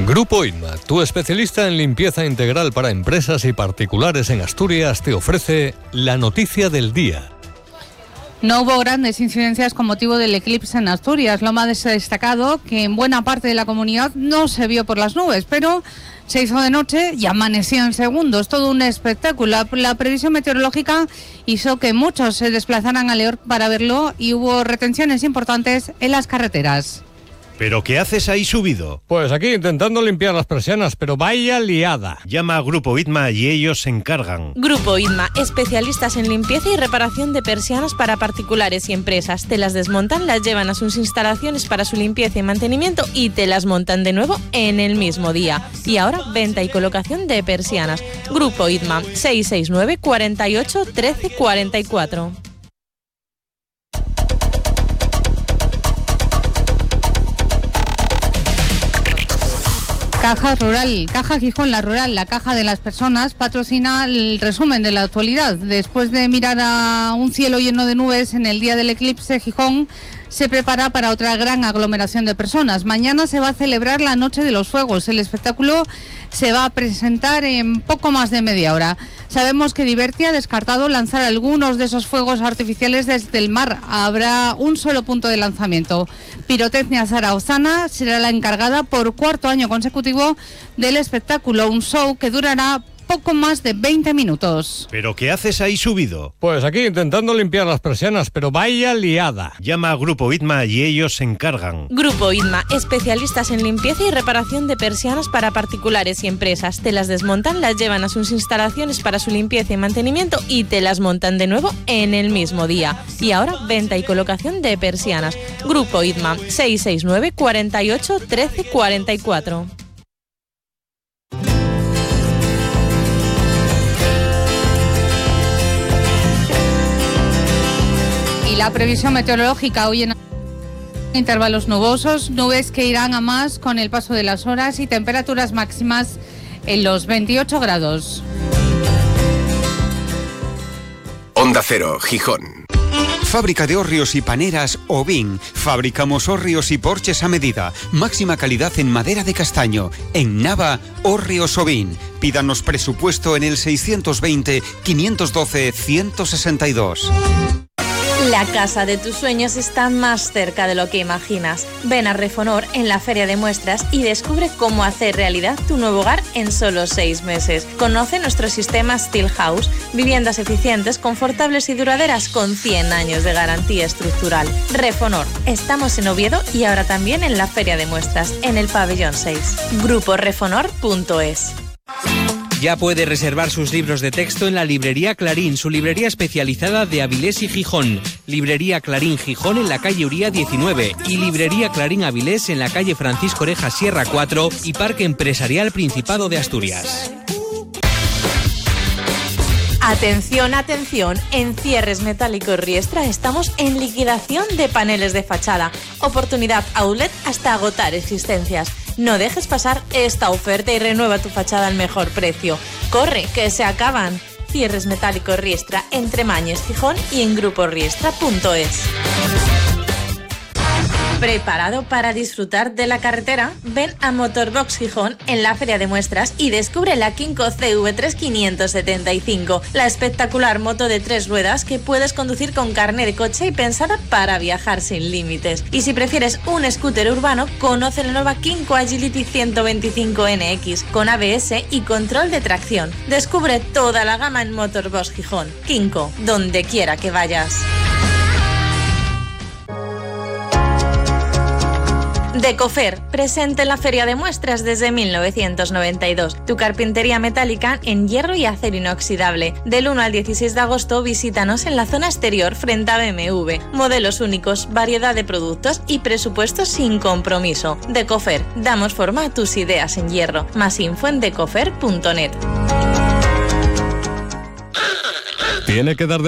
Grupo Itma, tu especialista en limpieza integral para empresas y particulares en Asturias, te ofrece la noticia del día. No hubo grandes incidencias con motivo del eclipse en Asturias. Lo más destacado, que en buena parte de la comunidad no se vio por las nubes, pero se hizo de noche y amaneció en segundos. Todo un espectáculo. La previsión meteorológica hizo que muchos se desplazaran a León para verlo y hubo retenciones importantes en las carreteras. ¿Pero qué haces ahí subido? Pues aquí intentando limpiar las persianas, pero vaya liada. Llama a Grupo Itma y ellos se encargan. Grupo Itma, especialistas en limpieza y reparación de persianas para particulares y empresas. Te las desmontan, las llevan a sus instalaciones para su limpieza y mantenimiento y te las montan de nuevo en el mismo día. Y ahora, venta y colocación de persianas. Grupo Itma, 669 48 13 44. Caja Rural, Caja Gijón, la rural, la caja de las personas, patrocina el resumen de la actualidad. Después de mirar a un cielo lleno de nubes en el día del eclipse, Gijón se prepara para otra gran aglomeración de personas. Mañana se va a celebrar la Noche de los Fuegos. El espectáculo se va a presentar en poco más de media hora. Sabemos que Diverti ha descartado lanzar algunos de esos fuegos artificiales desde el mar. Habrá un solo punto de lanzamiento. Pirotecnia Zarauzana será la encargada por cuarto año consecutivo del espectáculo, un show que durará poco más de 20 minutos. ¿Pero qué haces ahí subido? Pues aquí intentando limpiar las persianas, pero vaya liada. Llama a Grupo Itma y ellos se encargan. Grupo Itma, especialistas en limpieza y reparación de persianas para particulares y empresas. Te las desmontan, las llevan a sus instalaciones para su limpieza y mantenimiento y te las montan de nuevo en el mismo día. Y ahora, venta y colocación de persianas. Grupo Itma, 669 48 13 44. Y la previsión meteorológica hoy en intervalos nubosos, nubes que irán a más con el paso de las horas y temperaturas máximas en los 28 grados. Onda Cero, Gijón. Fábrica de hórreos y paneras Ovin. Fabricamos hórreos y porches a medida. Máxima calidad en madera de castaño. En Nava, Hórreos Ovin. Pídanos presupuesto en el 620 512 162. La casa de tus sueños está más cerca de lo que imaginas. Ven a Refonor en la Feria de Muestras y descubre cómo hacer realidad tu nuevo hogar en solo 6 meses. Conoce nuestro sistema Steel House, viviendas eficientes, confortables y duraderas con 100 años de garantía estructural. Refonor, estamos en Oviedo y ahora también en la Feria de Muestras, en el pabellón 6. Gruporefonor.es. Ya puede reservar sus libros de texto en la Librería Clarín, su librería especializada de Avilés y Gijón. Librería Clarín Gijón en la calle Uría 19 y Librería Clarín Avilés en la calle Francisco Oreja Sierra 4 y Parque Empresarial Principado de Asturias. Atención, atención, en Cierres Metálicos Riestra estamos en liquidación de paneles de fachada. Oportunidad outlet hasta agotar existencias. No dejes pasar esta oferta y renueva tu fachada al mejor precio. ¡Corre, que se acaban! Cierres Metálicos Riestra, entre Mañes, Gijón y en gruporiestra.es. ¿Preparado para disfrutar de la carretera? Ven a Motorbox Gijón en la Feria de Muestras y descubre la Kinko CV3 575, la espectacular moto de 3 ruedas que puedes conducir con carné de coche y pensada para viajar sin límites. Y si prefieres un scooter urbano, conoce la nueva Kinko Agility 125 NX con ABS y control de tracción. Descubre toda la gama en Motorbox Gijón. Kinko, donde quiera que vayas. Decofer, presente en la Feria de Muestras desde 1992. Tu carpintería metálica en hierro y acero inoxidable. Del 1 al 16 de agosto visítanos en la zona exterior frente a BMW. Modelos únicos, variedad de productos y presupuestos sin compromiso. Decofer, damos forma a tus ideas en hierro. Más info en decofer.net. Tiene que dar